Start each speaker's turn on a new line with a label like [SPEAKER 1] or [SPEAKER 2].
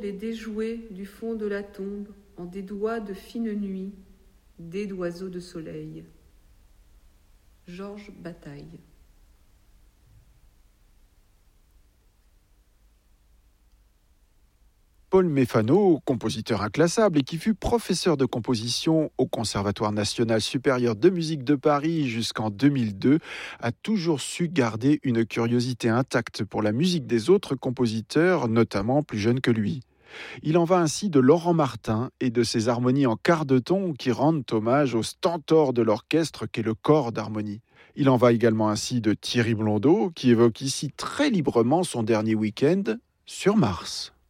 [SPEAKER 1] les déjouer du fond de la tombe en des doigts de fine nuit, dés d'oiseaux de soleil. Georges Bataille.
[SPEAKER 2] Paul Méphano, compositeur inclassable et qui fut professeur de composition au Conservatoire national supérieur de musique de Paris jusqu'en 2002, a toujours su garder une curiosité intacte pour la musique des autres compositeurs, notamment plus jeunes que lui. Il en va ainsi de Laurent Martin et de ses harmonies en quart de ton qui rendent hommage au stentor de l'orchestre qu'est le corps d'harmonie. Il en va également ainsi de Thierry Blondeau qui évoque ici très librement son dernier week-end sur Mars.